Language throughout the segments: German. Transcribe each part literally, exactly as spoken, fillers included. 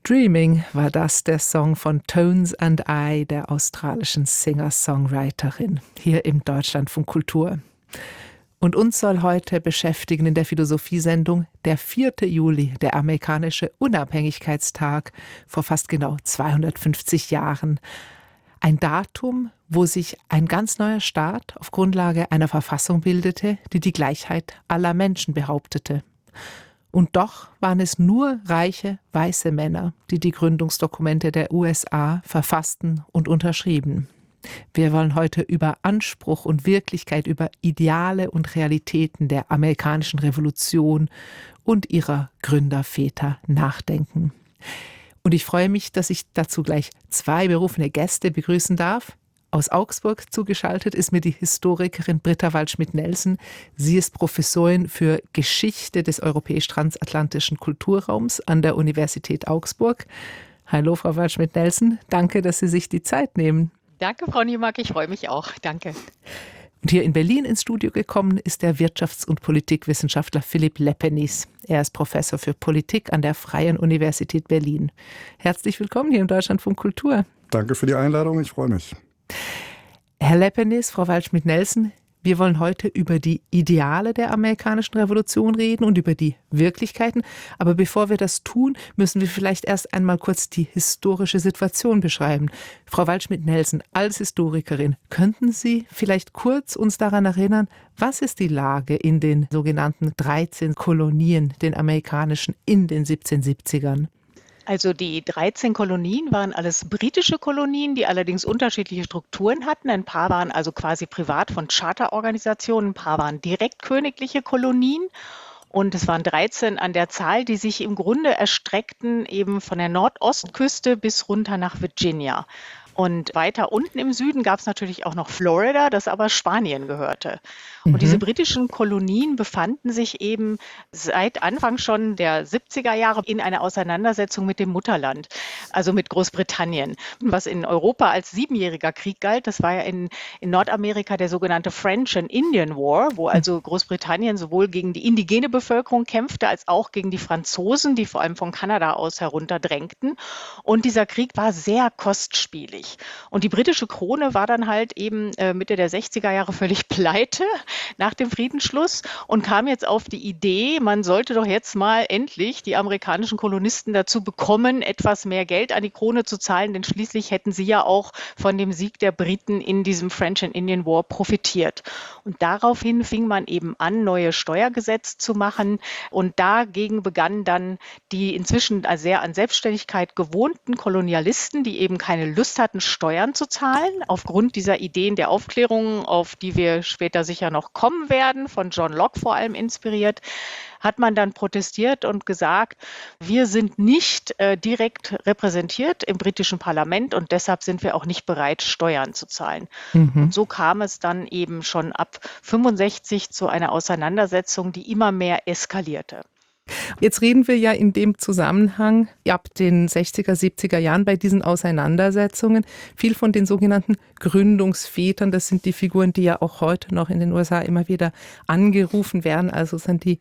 Dreaming war das, der Song von Tones and I, der australischen Singer-Songwriterin, hier im Deutschlandfunk Kultur. Und uns soll heute beschäftigen in der Philosophiesendung der vierte Juli, der amerikanische Unabhängigkeitstag vor fast genau zweihundertfünfzig Jahren. Ein Datum, wo sich ein ganz neuer Staat auf Grundlage einer Verfassung bildete, die die Gleichheit aller Menschen behauptete. Und doch waren es nur reiche, weiße Männer, die die Gründungsdokumente der U S A verfassten und unterschrieben. Wir wollen heute über Anspruch und Wirklichkeit, über Ideale und Realitäten der amerikanischen Revolution und ihrer Gründerväter nachdenken. Und ich freue mich, dass ich dazu gleich zwei berufene Gäste begrüßen darf. Aus Augsburg zugeschaltet ist mir die Historikerin Britta Waldschmidt-Nelson. Sie ist Professorin für Geschichte des europäisch-transatlantischen Kulturraums an der Universität Augsburg. Hallo, Frau Waldschmidt-Nelson. Danke, dass Sie sich die Zeit nehmen. Danke, Frau Niemark. Ich freue mich auch. Danke. Und hier in Berlin ins Studio gekommen ist der Wirtschafts- und Politikwissenschaftler Philipp Lepenies. Er ist Professor für Politik an der Freien Universität Berlin. Herzlich willkommen hier im Deutschlandfunk Kultur. Danke für die Einladung. Ich freue mich. Herr Lepenies, Frau Waldschmidt-Nelson, wir wollen heute über die Ideale der amerikanischen Revolution reden und über die Wirklichkeiten. Aber bevor wir das tun, müssen wir vielleicht erst einmal kurz die historische Situation beschreiben. Frau Waldschmidt-Nelson, als Historikerin, könnten Sie vielleicht kurz uns daran erinnern, was ist die Lage in den sogenannten dreizehn Kolonien, den amerikanischen, in den siebzehnhundertsiebzigern? Also die dreizehn Kolonien waren alles britische Kolonien, die allerdings unterschiedliche Strukturen hatten. Ein paar waren also quasi privat von Charterorganisationen, ein paar waren direkt königliche Kolonien. Und es waren dreizehn an der Zahl, die sich im Grunde erstreckten eben von der Nordostküste bis runter nach Virginia. Und weiter unten im Süden gab es natürlich auch noch Florida, das aber Spanien gehörte. Und Mhm. diese britischen Kolonien befanden sich eben seit Anfang schon der siebziger Jahre in einer Auseinandersetzung mit dem Mutterland, also mit Großbritannien. Was in Europa als siebenjähriger Krieg galt, das war ja in, in Nordamerika der sogenannte French and Indian War, wo also Großbritannien sowohl gegen die indigene Bevölkerung kämpfte, als auch gegen die Franzosen, die vor allem von Kanada aus herunterdrängten. Und dieser Krieg war sehr kostspielig. Und die britische Krone war dann halt eben äh, Mitte der sechziger Jahre völlig pleite nach dem Friedensschluss und kam jetzt auf die Idee, man sollte doch jetzt mal endlich die amerikanischen Kolonisten dazu bekommen, etwas mehr Geld an die Krone zu zahlen, denn schließlich hätten sie ja auch von dem Sieg der Briten in diesem French and Indian War profitiert. Und daraufhin fing man eben an, neue Steuergesetze zu machen und dagegen begannen dann die inzwischen sehr an Selbstständigkeit gewohnten Kolonialisten, die eben keine Lust hatten, Steuern zu zahlen, aufgrund dieser Ideen der Aufklärung, auf die wir später sicher noch kommen werden, von John Locke vor allem inspiriert, hat man dann protestiert und gesagt, wir sind nicht äh, direkt repräsentiert im britischen Parlament und deshalb sind wir auch nicht bereit, Steuern zu zahlen. Mhm. Und so kam es dann eben schon ab fünfundsechzig zu einer Auseinandersetzung, die immer mehr eskalierte. Jetzt reden wir ja in dem Zusammenhang ab den sechziger, siebziger Jahren bei diesen Auseinandersetzungen viel von den sogenannten Gründungsvätern. Das sind die Figuren, die ja auch heute noch in den U S A immer wieder angerufen werden. Also sind die,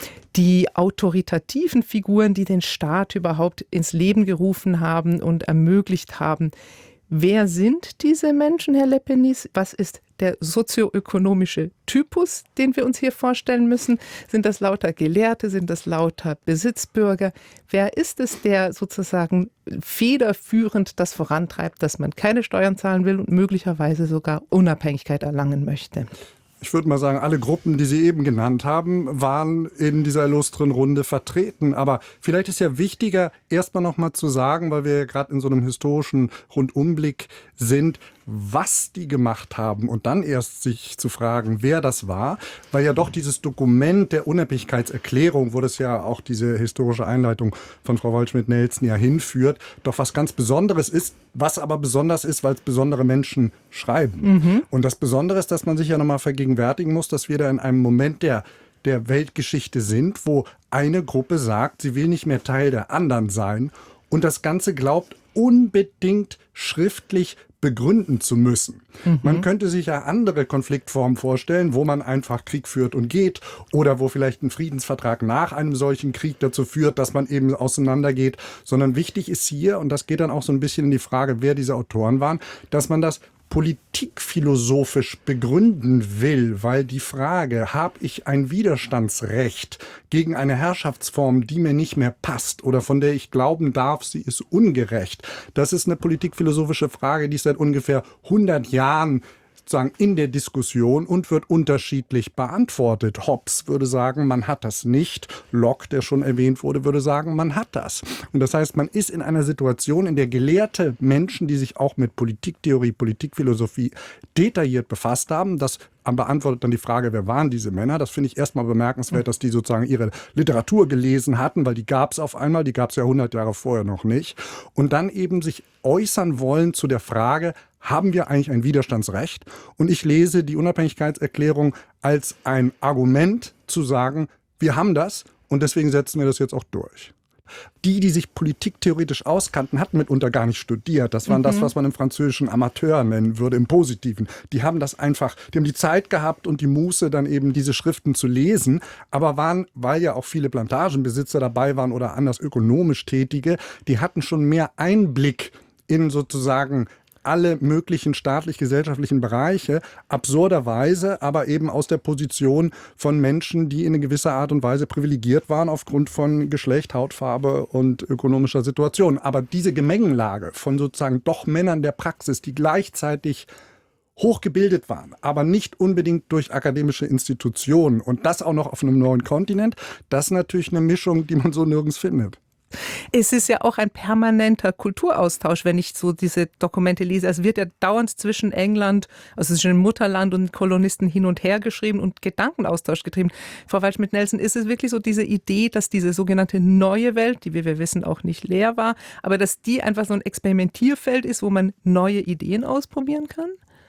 die autoritativen Figuren, die den Staat überhaupt ins Leben gerufen haben und ermöglicht haben. Wer sind diese Menschen, Herr Lepenies? Was ist der sozioökonomische Typus, den wir uns hier vorstellen müssen? Sind das lauter Gelehrte? Sind das lauter Besitzbürger? Wer ist es, der sozusagen federführend das vorantreibt, dass man keine Steuern zahlen will und möglicherweise sogar Unabhängigkeit erlangen möchte? Ich würde mal sagen, alle Gruppen, die Sie eben genannt haben, waren in dieser illustren Runde vertreten. Aber vielleicht ist ja wichtiger, erstmal noch mal zu sagen, weil wir ja gerade in so einem historischen Rundumblick sind, was die gemacht haben und dann erst sich zu fragen, wer das war, weil ja doch dieses Dokument der Unabhängigkeitserklärung, wo das ja auch diese historische Einleitung von Frau Waldschmidt-Nelson ja hinführt, doch was ganz Besonderes ist, was aber besonders ist, weil es besondere Menschen schreiben. Mhm. Und das Besondere ist, dass man sich ja nochmal vergegenwärtigen muss, dass wir da in einem Moment der der Weltgeschichte sind, wo eine Gruppe sagt, sie will nicht mehr Teil der anderen sein und das Ganze glaubt, unbedingt schriftlich begründen zu müssen. Mhm. Man könnte sich ja andere Konfliktformen vorstellen, wo man einfach Krieg führt und geht oder wo vielleicht ein Friedensvertrag nach einem solchen Krieg dazu führt, dass man eben auseinandergeht. Sondern wichtig ist hier, und das geht dann auch so ein bisschen in die Frage, wer diese Autoren waren, dass man das politikphilosophisch begründen will, weil die Frage, habe ich ein Widerstandsrecht gegen eine Herrschaftsform, die mir nicht mehr passt oder von der ich glauben darf, sie ist ungerecht, das ist eine politikphilosophische Frage, die seit ungefähr hundert Jahren sozusagen in der Diskussion und wird unterschiedlich beantwortet. Hobbes würde sagen, man hat das nicht. Locke, der schon erwähnt wurde, würde sagen, man hat das. Und das heißt, man ist in einer Situation, in der gelehrte Menschen, die sich auch mit Politiktheorie, Politikphilosophie detailliert befasst haben, das beantwortet dann die Frage, wer waren diese Männer? Das finde ich erstmal bemerkenswert, dass die sozusagen ihre Literatur gelesen hatten, weil die gab es auf einmal, die gab es ja hundert Jahre vorher noch nicht. Und dann eben sich äußern wollen zu der Frage, haben wir eigentlich ein Widerstandsrecht? Und ich lese die Unabhängigkeitserklärung als ein Argument zu sagen, wir haben das und deswegen setzen wir das jetzt auch durch. Die, die sich politiktheoretisch auskannten, hatten mitunter gar nicht studiert. Das waren mhm. das, was man im Französischen Amateur nennen würde, im Positiven. Die haben das einfach, die haben die Zeit gehabt und die Muße, dann eben diese Schriften zu lesen, aber waren, weil ja auch viele Plantagenbesitzer dabei waren oder anders ökonomisch Tätige, die hatten schon mehr Einblick in sozusagen alle möglichen staatlich-gesellschaftlichen Bereiche, absurderweise, aber eben aus der Position von Menschen, die in einer gewisser Art und Weise privilegiert waren aufgrund von Geschlecht, Hautfarbe und ökonomischer Situation. Aber diese Gemengenlage von sozusagen doch Männern der Praxis, die gleichzeitig hochgebildet waren, aber nicht unbedingt durch akademische Institutionen und das auch noch auf einem neuen Kontinent, das ist natürlich eine Mischung, die man so nirgends findet. Es ist ja auch ein permanenter Kulturaustausch, wenn ich so diese Dokumente lese. Es wird ja dauernd zwischen England, also zwischen dem Mutterland und Kolonisten hin und her geschrieben und Gedankenaustausch getrieben. Frau Waldschmidt-Nelson, ist es wirklich so diese Idee, dass diese sogenannte neue Welt, die wie wir wissen auch nicht leer war, aber dass die einfach so ein Experimentierfeld ist, wo man neue Ideen ausprobieren kann?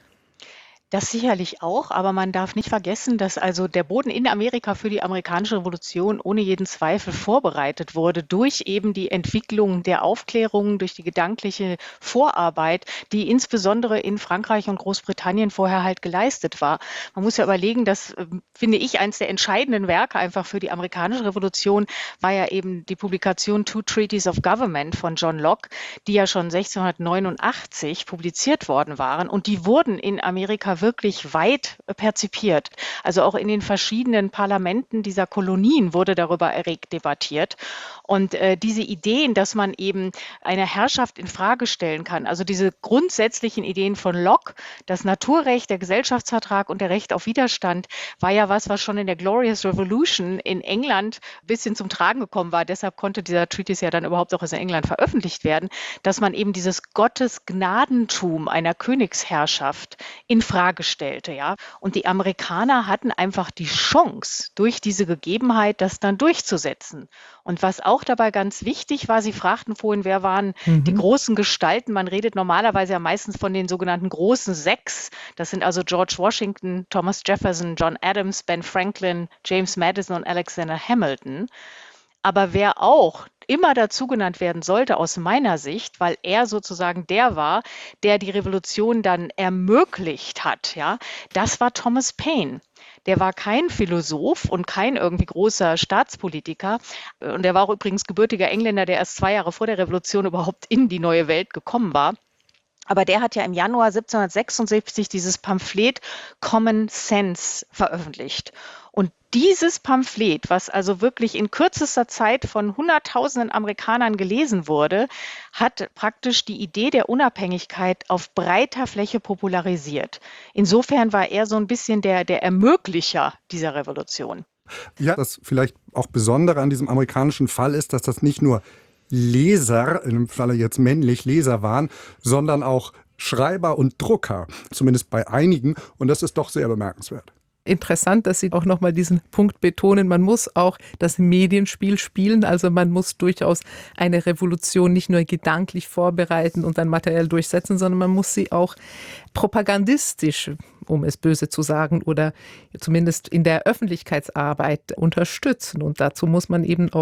Das sicherlich auch, aber man darf nicht vergessen, dass also der Boden in Amerika für die amerikanische Revolution ohne jeden Zweifel vorbereitet wurde durch eben die Entwicklung der Aufklärung, durch die gedankliche Vorarbeit, die insbesondere in Frankreich und Großbritannien vorher halt geleistet war. Man muss ja überlegen, dass, finde ich, eines der entscheidenden Werke einfach für die amerikanische Revolution war ja eben die Publikation Two Treaties of Government von John Locke, die ja schon sechzehnhundertneunundachtzig publiziert worden waren und die wurden in Amerika wirklich weit perzipiert. Also auch in den verschiedenen Parlamenten dieser Kolonien wurde darüber erregt debattiert. Und äh, diese Ideen, dass man eben eine Herrschaft in Frage stellen kann, also diese grundsätzlichen Ideen von Locke, das Naturrecht, der Gesellschaftsvertrag und der Recht auf Widerstand, war ja was, was schon in der Glorious Revolution in England ein bisschen zum Tragen gekommen war. Deshalb konnte dieser Treatise ja dann überhaupt auch in England veröffentlicht werden, dass man eben dieses Gottesgnadentum einer Königsherrschaft in Frage stellte, ja. Und die Amerikaner hatten einfach die Chance, durch diese Gegebenheit das dann durchzusetzen. Und was auch dabei ganz wichtig war, Sie fragten vorhin, wer waren mhm. die großen Gestalten? Man redet normalerweise ja meistens von den sogenannten großen Sechs. Das sind also George Washington, Thomas Jefferson, John Adams, Ben Franklin, James Madison und Alexander Hamilton. Aber wer auch immer dazu genannt werden sollte aus meiner Sicht, weil er sozusagen der war, der die Revolution dann ermöglicht hat, ja, das war Thomas Paine. Der war kein Philosoph und kein irgendwie großer Staatspolitiker. Und der war auch übrigens gebürtiger Engländer, der erst zwei Jahre vor der Revolution überhaupt in die neue Welt gekommen war. Aber der hat ja im Januar siebzehnhundertsechsundsiebzig dieses Pamphlet Common Sense veröffentlicht. Und dieses Pamphlet, was also wirklich in kürzester Zeit von Hunderttausenden Amerikanern gelesen wurde, hat praktisch die Idee der Unabhängigkeit auf breiter Fläche popularisiert. Insofern war er so ein bisschen der, der Ermöglicher dieser Revolution. Ja, das vielleicht auch Besondere an diesem amerikanischen Fall ist, dass das nicht nur Leser, in dem Falle jetzt männlich Leser waren, sondern auch Schreiber und Drucker, zumindest bei einigen. Und das ist doch sehr bemerkenswert. Interessant, dass Sie auch nochmal diesen Punkt betonen, man muss auch das Medienspiel spielen, also man muss durchaus eine Revolution nicht nur gedanklich vorbereiten und dann materiell durchsetzen, sondern man muss sie auch propagandistisch, um es böse zu sagen, oder zumindest in der Öffentlichkeitsarbeit unterstützen und dazu muss man eben auch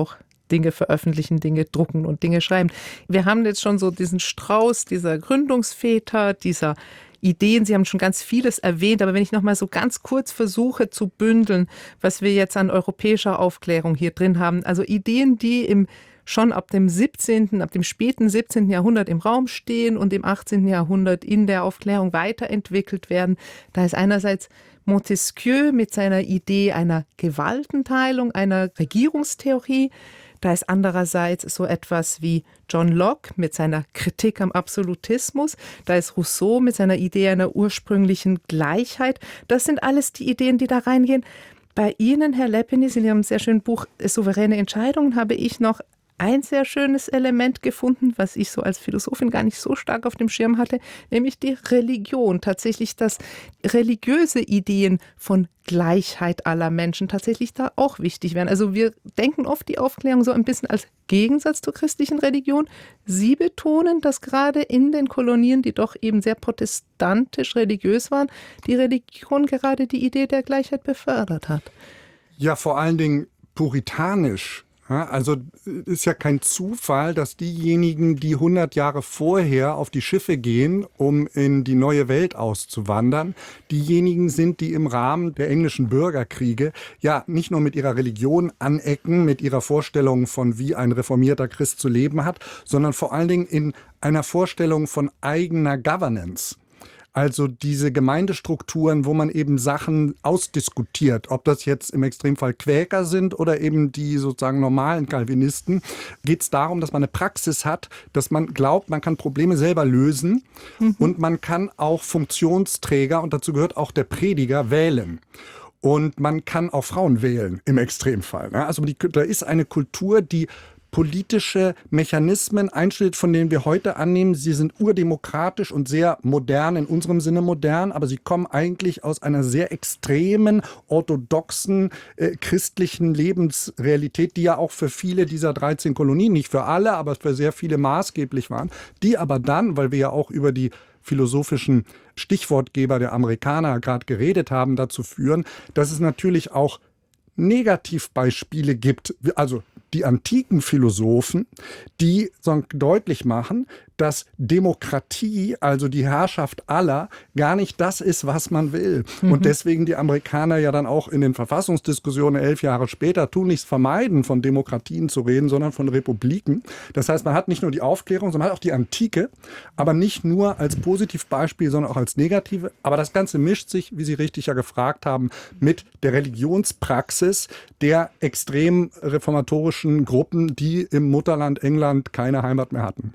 Dinge veröffentlichen, Dinge drucken und Dinge schreiben. Wir haben jetzt schon so diesen Strauß dieser Gründungsväter, dieser Ideen. Sie haben schon ganz vieles erwähnt, aber wenn ich noch mal so ganz kurz versuche zu bündeln, was wir jetzt an europäischer Aufklärung hier drin haben, also Ideen, die im schon ab dem siebzehnten, ab dem späten siebzehnten Jahrhundert im Raum stehen und im achtzehnten Jahrhundert in der Aufklärung weiterentwickelt werden. Da ist einerseits Montesquieu mit seiner Idee einer Gewaltenteilung, einer Regierungstheorie. Da ist andererseits so etwas wie John Locke mit seiner Kritik am Absolutismus. Da ist Rousseau mit seiner Idee einer ursprünglichen Gleichheit. Das sind alles die Ideen, die da reingehen. Bei Ihnen, Herr Lepenies, in Ihrem sehr schönen Buch Souveräne Entscheidungen habe ich noch ein sehr schönes Element gefunden, was ich so als Philosophin gar nicht so stark auf dem Schirm hatte, nämlich die Religion. Tatsächlich, dass religiöse Ideen von Gleichheit aller Menschen tatsächlich da auch wichtig wären. Also wir denken oft die Aufklärung so ein bisschen als Gegensatz zur christlichen Religion. Sie betonen, dass gerade in den Kolonien, die doch eben sehr protestantisch religiös waren, die Religion gerade die Idee der Gleichheit befördert hat. Ja, vor allen Dingen puritanisch. Ja, also ist ja kein Zufall, dass diejenigen, die hundert Jahre vorher auf die Schiffe gehen, um in die neue Welt auszuwandern, diejenigen sind, die im Rahmen der englischen Bürgerkriege ja nicht nur mit ihrer Religion anecken, mit ihrer Vorstellung von, wie ein reformierter Christ zu leben hat, sondern vor allen Dingen in einer Vorstellung von eigener Governance. Also diese Gemeindestrukturen, wo man eben Sachen ausdiskutiert, ob das jetzt im Extremfall Quäker sind oder eben die sozusagen normalen Calvinisten, geht es darum, dass man eine Praxis hat, dass man glaubt, man kann Probleme selber lösen mhm. und man kann auch Funktionsträger, und dazu gehört auch der Prediger, wählen. Und man kann auch Frauen wählen im Extremfall. Also die, da ist eine Kultur, die politische Mechanismen einstellt, von denen wir heute annehmen, sie sind urdemokratisch und sehr modern, in unserem Sinne modern, aber sie kommen eigentlich aus einer sehr extremen, orthodoxen, äh, christlichen Lebensrealität, die ja auch für viele dieser dreizehn Kolonien, nicht für alle, aber für sehr viele maßgeblich waren, die aber dann, weil wir ja auch über die philosophischen Stichwortgeber der Amerikaner gerade geredet haben, dazu führen, dass es natürlich auch Negativbeispiele gibt, also die antiken Philosophen, die so deutlich machen, dass Demokratie, also die Herrschaft aller, gar nicht das ist, was man will. Mhm. Und deswegen die Amerikaner ja dann auch in den Verfassungsdiskussionen elf Jahre später tunlichst vermeiden, von Demokratien zu reden, sondern von Republiken. Das heißt, man hat nicht nur die Aufklärung, sondern man hat auch die Antike, aber nicht nur als Positivbeispiel, sondern auch als negative. Aber das Ganze mischt sich, wie Sie richtig ja gefragt haben, mit der Religionspraxis der extrem reformatorischen Gruppen, die im Mutterland England keine Heimat mehr hatten.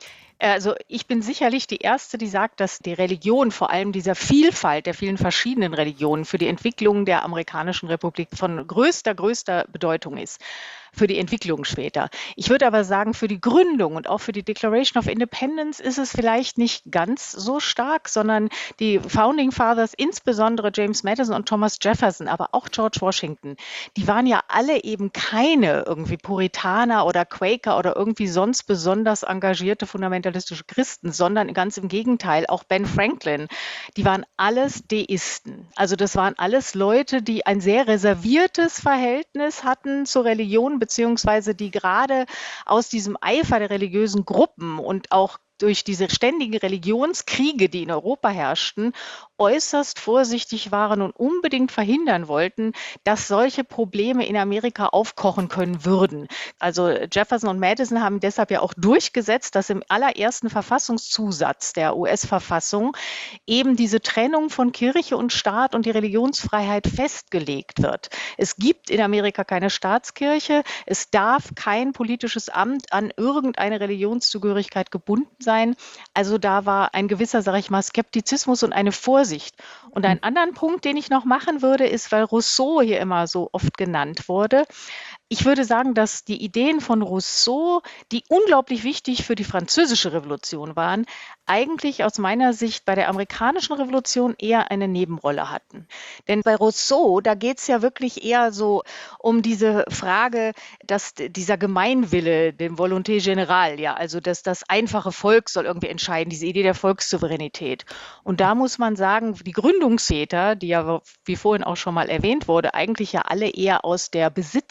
Also ich bin sicherlich die Erste, die sagt, dass die Religion, vor allem dieser Vielfalt der vielen verschiedenen Religionen, für die Entwicklung der amerikanischen Republik von größter, größter Bedeutung ist. Für die Entwicklung später. Ich würde aber sagen, für die Gründung und auch für die Declaration of Independence ist es vielleicht nicht ganz so stark, sondern die Founding Fathers, insbesondere James Madison und Thomas Jefferson, aber auch George Washington, die waren ja alle eben keine irgendwie Puritaner oder Quaker oder irgendwie sonst besonders engagierte fundamentalistische Christen, sondern ganz im Gegenteil, auch Ben Franklin, die waren alles Deisten. Also das waren alles Leute, die ein sehr reserviertes Verhältnis hatten zur Religion, beziehungsweise die gerade aus diesem Eifer der religiösen Gruppen und auch durch diese ständigen Religionskriege, die in Europa herrschten, äußerst vorsichtig waren und unbedingt verhindern wollten, dass solche Probleme in Amerika aufkochen können würden. Also Jefferson und Madison haben deshalb ja auch durchgesetzt, dass im allerersten Verfassungszusatz der U S-Verfassung eben diese Trennung von Kirche und Staat und die Religionsfreiheit festgelegt wird. Es gibt in Amerika keine Staatskirche, es darf kein politisches Amt an irgendeine Religionszugehörigkeit gebunden sein. Also da war ein gewisser, sage ich mal, Skeptizismus und eine Vorsicht. Und einen anderen Punkt, den ich noch machen würde, ist, weil Rousseau hier immer so oft genannt wurde, ich würde sagen, dass die Ideen von Rousseau, die unglaublich wichtig für die Französische Revolution waren, eigentlich aus meiner Sicht bei der amerikanischen Revolution eher eine Nebenrolle hatten. Denn bei Rousseau, da geht es ja wirklich eher so um diese Frage, dass dieser Gemeinwille, den Volonté générale, ja, also dass das einfache Volk soll irgendwie entscheiden, diese Idee der Volkssouveränität. Und da muss man sagen, die Gründungsväter, die ja, wie vorhin auch schon mal erwähnt wurde, eigentlich ja alle eher aus der besitzenden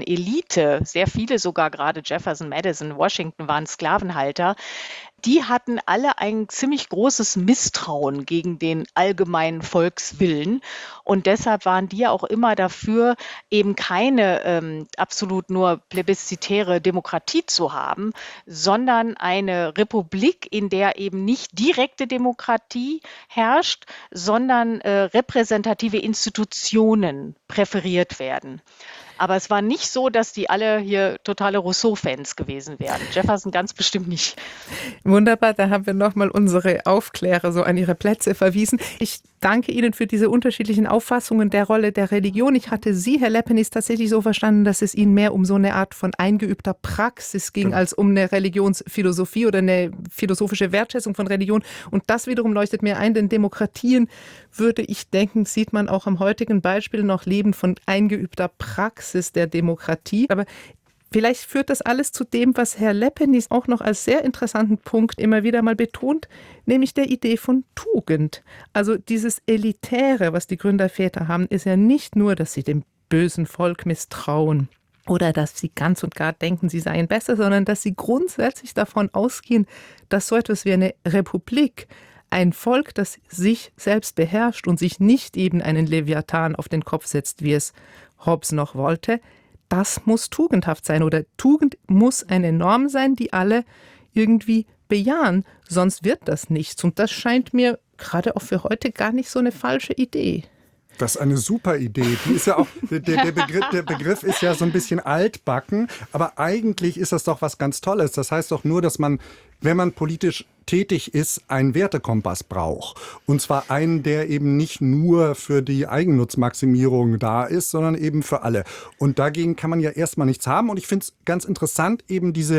Elite, sehr viele sogar, gerade Jefferson, Madison, Washington waren Sklavenhalter, die hatten alle ein ziemlich großes Misstrauen gegen den allgemeinen Volkswillen. Und deshalb waren die ja auch immer dafür, eben keine ähm, absolut nur plebiszitäre Demokratie zu haben, sondern eine Republik, in der eben nicht direkte Demokratie herrscht, sondern äh, repräsentative Institutionen präferiert werden. Aber es war nicht so, dass die alle hier totale Rousseau-Fans gewesen wären. Jefferson ganz bestimmt nicht. Wunderbar, da haben wir nochmal unsere Aufklärer so an ihre Plätze verwiesen. Ich danke Ihnen für diese unterschiedlichen Auffassungen der Rolle der Religion. Ich hatte Sie, Herr Leppenis, tatsächlich so verstanden, dass es Ihnen mehr um so eine Art von eingeübter Praxis ging, genau, als um eine Religionsphilosophie oder eine philosophische Wertschätzung von Religion. Und das wiederum leuchtet mir ein, denn Demokratien, würde ich denken, sieht man auch am heutigen Beispiel noch leben von eingeübter Praxis der Demokratie. Aber vielleicht führt das alles zu dem, was Herr Leppenis auch noch als sehr interessanten Punkt immer wieder mal betont, nämlich der Idee von Tugend. Also dieses Elitäre, was die Gründerväter haben, ist ja nicht nur, dass sie dem bösen Volk misstrauen oder dass sie ganz und gar denken, sie seien besser, sondern dass sie grundsätzlich davon ausgehen, dass so etwas wie eine Republik, ein Volk, das sich selbst beherrscht und sich nicht eben einen Leviathan auf den Kopf setzt, wie es Hobbes noch wollte, das muss tugendhaft sein oder Tugend muss eine Norm sein, die alle irgendwie bejahen, sonst wird das nichts. Und das scheint mir gerade auch für heute gar nicht so eine falsche Idee. Das ist eine super Idee. Die ist ja auch, der, der, Begriff, der Begriff ist ja so ein bisschen altbacken, aber eigentlich ist das doch was ganz Tolles. Das heißt doch nur, dass man, wenn man politisch tätig ist, einen Wertekompass braucht. Und zwar einen, der eben nicht nur für die Eigennutzmaximierung da ist, sondern eben für alle. Und dagegen kann man ja erstmal nichts haben. Und ich finde es ganz interessant, eben diese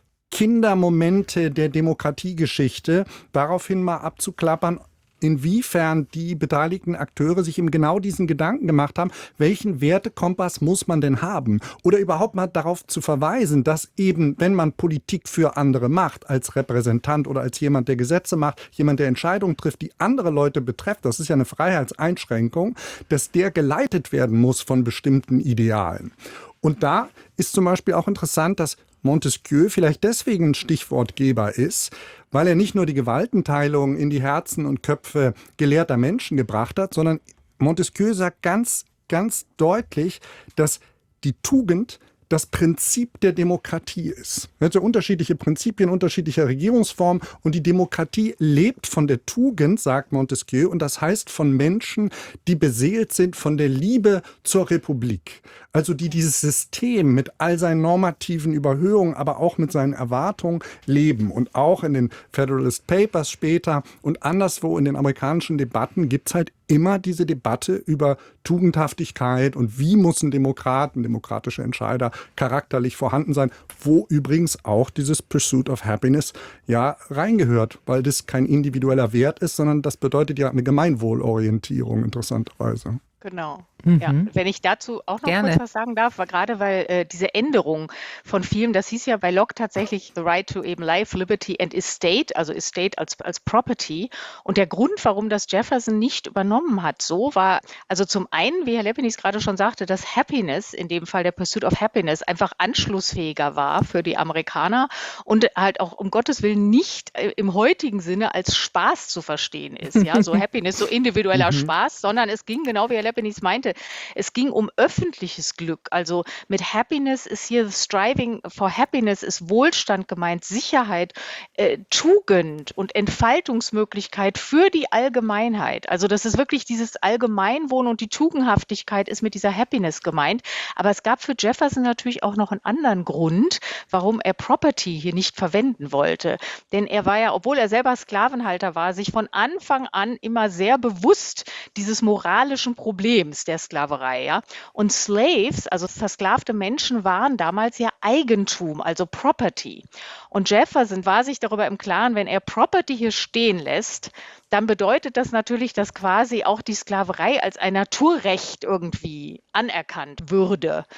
Kindermomente der Demokratiegeschichte daraufhin mal abzuklappern, inwiefern die beteiligten Akteure sich eben genau diesen Gedanken gemacht haben, welchen Wertekompass muss man denn haben? Oder überhaupt mal darauf zu verweisen, dass eben, wenn man Politik für andere macht, als Repräsentant oder als jemand, der Gesetze macht, jemand, der Entscheidungen trifft, die andere Leute betreffen, das ist ja eine Freiheitseinschränkung, dass der geleitet werden muss von bestimmten Idealen. Und da ist zum Beispiel auch interessant, dass Montesquieu vielleicht deswegen ein Stichwortgeber ist, weil er nicht nur die Gewaltenteilung in die Herzen und Köpfe gelehrter Menschen gebracht hat, sondern Montesquieu sagt ganz, ganz deutlich, dass die Tugend das Prinzip der Demokratie ist. Es sind unterschiedliche Prinzipien, unterschiedliche Regierungsformen und die Demokratie lebt von der Tugend, sagt Montesquieu, und das heißt von Menschen, die beseelt sind von der Liebe zur Republik. Also die dieses System mit all seinen normativen Überhöhungen, aber auch mit seinen Erwartungen leben. Und auch in den Federalist Papers später und anderswo in den amerikanischen Debatten gibt es halt immer diese Debatte über Tugendhaftigkeit und wie muss ein Demokrat, ein demokratischer Entscheider charakterlich vorhanden sein, wo übrigens auch dieses Pursuit of Happiness ja reingehört, weil das kein individueller Wert ist, sondern das bedeutet ja eine Gemeinwohlorientierung interessanterweise. Genau. Mhm. Ja, wenn ich dazu auch noch Gerne. kurz was sagen darf, war gerade weil äh, diese Änderung von vielen, das hieß ja bei Locke tatsächlich the right to eben life, liberty and estate, also estate als, als Property. Und der Grund, warum das Jefferson nicht übernommen hat, so war, also zum einen, wie Herr Leppenis gerade schon sagte, dass Happiness, in dem Fall der Pursuit of Happiness, einfach anschlussfähiger war für die Amerikaner und halt auch um Gottes Willen nicht äh, im heutigen Sinne als Spaß zu verstehen ist. Ja, so Happiness, so individueller Spaß, sondern es ging, genau wie Herr Leppenis meinte, es ging um öffentliches Glück. Also mit Happiness ist hier Striving for Happiness ist Wohlstand gemeint, Sicherheit, äh, Tugend und Entfaltungsmöglichkeit für die Allgemeinheit. Also das ist wirklich dieses Allgemeinwohl und die Tugendhaftigkeit ist mit dieser Happiness gemeint. Aber es gab für Jefferson natürlich auch noch einen anderen Grund, warum er Property hier nicht verwenden wollte. Denn er war ja, obwohl er selber Sklavenhalter war, sich von Anfang an immer sehr bewusst dieses moralischen Problems der Sklaverei, ja. Und Slaves, also versklavte Menschen, waren damals ja Eigentum, also Property. Und Jefferson war sich darüber im Klaren, wenn er Property hier stehen lässt, dann bedeutet das natürlich, dass quasi auch die Sklaverei als ein Naturrecht irgendwie anerkannt würde.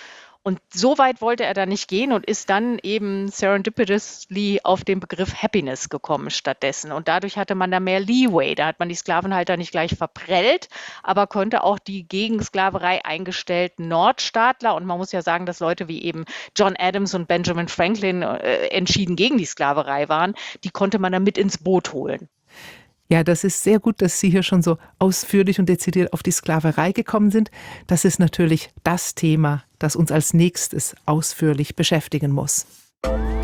Und so weit wollte er da nicht gehen und ist dann eben serendipitously auf den Begriff Happiness gekommen stattdessen. Und dadurch hatte man da mehr Leeway. Da hat man die Sklavenhalter nicht gleich verprellt, aber konnte auch die gegen Sklaverei eingestellten Nordstaatler, und man muss ja sagen, dass Leute wie eben John Adams und Benjamin Franklin äh, entschieden gegen die Sklaverei waren, die konnte man dann mit ins Boot holen. Ja, das ist sehr gut, dass Sie hier schon so ausführlich und dezidiert auf die Sklaverei gekommen sind. Das ist natürlich das Thema, das uns als nächstes ausführlich beschäftigen muss.